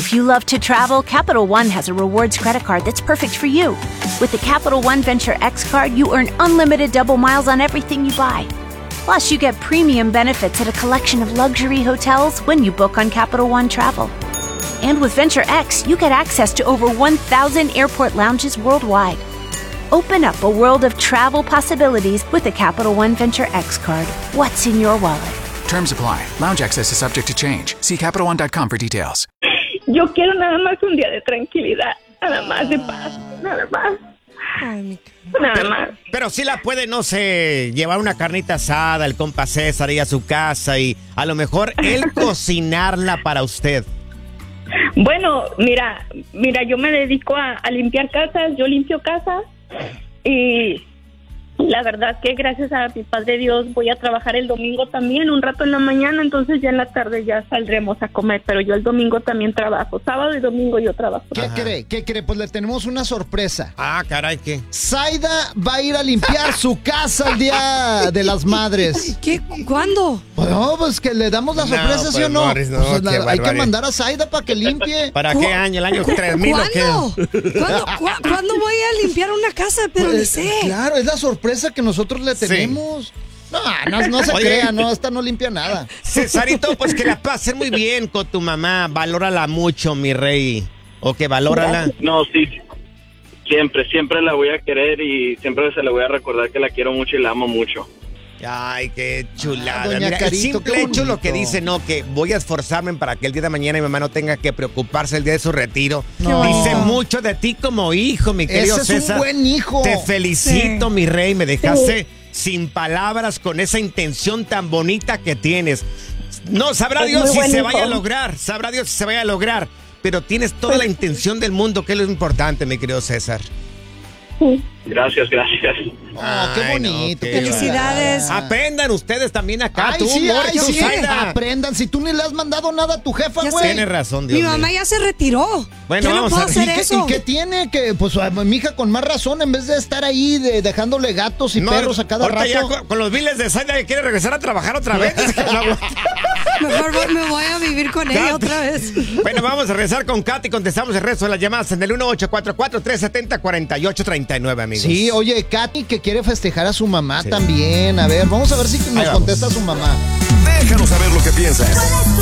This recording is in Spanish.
If you love to travel, Capital One has a rewards credit card that's perfect for you. With the Capital One Venture X card, you earn unlimited double miles on everything you buy. Plus, you get premium benefits at a collection of luxury hotels when you book on Capital One Travel. And with Venture X, you get access to over 1,000 airport lounges worldwide. Open up a world of travel possibilities with the Capital One Venture X card. What's in your wallet? Terms apply. Lounge access is subject to change. See CapitalOne.com for details. Yo quiero nada más un día de tranquilidad, nada más de paz, nada más. Ay, Nada más. Pero sí la puede, no sé, llevar una carnita asada, el compa César ahí a su casa y a lo mejor él cocinarla para usted. Bueno, mira, yo me dedico a limpiar casas, yo limpio casas y la verdad que gracias a mi Padre Dios voy a trabajar el domingo también, un rato en la mañana, entonces ya en la tarde ya saldremos a comer, pero yo el domingo también trabajo, sábado y domingo yo trabajo. ¿Qué cree? Pues le tenemos una sorpresa. Ah, caray, ¿qué? Zaida va a ir a limpiar su casa el Día de las Madres. ¿Qué? ¿Cuándo? Pues no, pues que le damos la sorpresa, pues, ¿sí o no? Morris, no, Pues, qué hay que barbaridad. mandar a Zaida para que limpie. ¿Para qué año? ¿El año 3000 o qué? ¿Cuándo voy a limpiar una casa? Pero ni sé. Claro, es la sorpresa que nosotros le tenemos. No se Oye, crea, no, esta no limpia nada. Cesarito, pues que la pases muy bien con tu mamá. Valórala mucho, mi rey. O que valórala. No, sí. Siempre la voy a querer y siempre se la voy a recordar que la quiero mucho y la amo mucho. Ay, qué chulada. Doña Mira, Carito, el simple qué hecho lo bonito. que dice, no, que voy a esforzarme para que el día de mañana mi mamá no tenga que preocuparse el día de su retiro. No. Dice mucho de ti como hijo, mi querido Ese es César. un buen hijo. Te felicito, mi rey. Me dejaste sin palabras con esa intención tan bonita que tienes. No, sabrá Es Dios muy si buen se hijo. vaya a lograr. Sabrá Dios si se vaya a lograr. Pero tienes toda la intención del mundo, que es lo importante, mi querido César. Gracias. Oh, qué Ay, bonito. no, qué Felicidades. chulada. Aprendan ustedes también acá. Ay, tú, sí, Morris, ay, tú, sí. Zaida. Aprendan, si tú ni le has mandado nada a tu jefa, Ya güey. Tienes razón, Dios Mi mío. mamá ya se retiró. Bueno, ya no vamos puedo a- hacer ¿Y eso. qué tiene? Que pues a mi hija con más razón, en vez de estar ahí dejándole gatos y No, perros a cada ahorita rato. ya con los biles de Zaida que quiere regresar a trabajar otra vez. Mejor me voy a vivir con ella otra vez. Bueno, vamos a regresar con Katy. Contestamos el resto de las llamadas en el 1844-370-4839, amigos. Sí, oye, Katy que quiere festejar a su mamá Sí. también. A ver, vamos a ver si nos vamos. contesta su mamá. Déjanos saber lo que piensas. ¿Cuál es tu